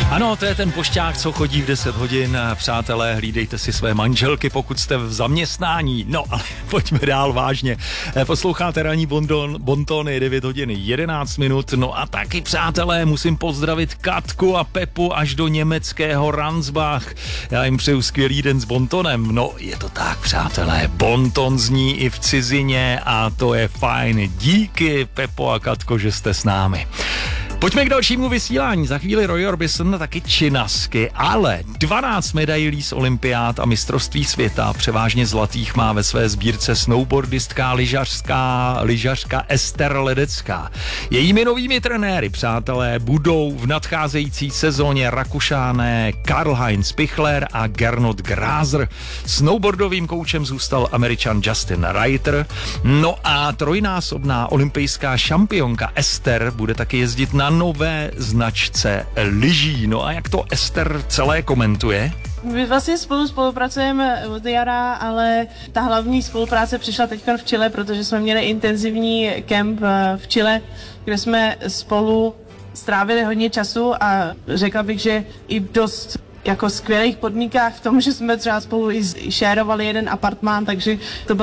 Ano, to je ten pošťák, co chodí v 10 hodin. Přátelé, hlídejte si své manželky, pokud jste v zaměstnání. No, ale pojďme dál vážně. Posloucháte ranní Bontony, 9 hodin 11 minut. No a taky, přátelé, musím pozdravit Katku a Pepu až do německého Ransbach. Já jim přeju skvělý den s Bontonem. No, je to tak, přátelé. Bonton zní i v cizině a to je fajn. Díky, Pepo a Katko, že jste s námi. Pojďme k dalšímu vysílání. Za chvíli Roy Orbison, taky činasky, ale 12 medailí z olympiád a mistrovství světa, převážně zlatých, má ve své sbírce snowboardistka, lyžařka Ester Ledecká. Jejími novými trenéry, přátelé, budou v nadcházející sezóně Rakušané Karl-Heinz Pichler a Gernot Graser. Snowboardovým koučem zůstal Američan Justin Reiter. No a trojnásobná olympijská šampionka Ester bude taky jezdit na nové značce lyží. No a jak to Ester celé komentuje? My vlastně spolupracujeme od jara, ale ta hlavní spolupráce přišla teď v Chile, protože jsme měli intenzivní kemp v Chile, kde jsme spolu strávili hodně času a řekla bych, že i dost jako skvělých podmínkách v tom, že jsme třeba spolu i šérovali jeden apartmán, takže to bylo